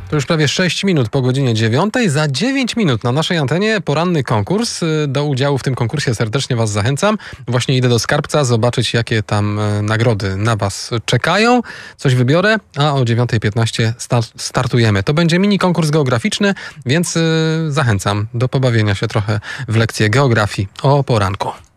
To już prawie 6 minut po godzinie 9. Za 9 minut na naszej antenie poranny konkurs. Do udziału w tym konkursie serdecznie Was zachęcam. Właśnie idę do skarbca zobaczyć, jakie tam nagrody na Was czekają. Coś wybiorę, a o 9:15 startujemy. To będzie mini konkurs geograficzny, więc zachęcam do pobawienia się trochę w lekcję geografii o poranku.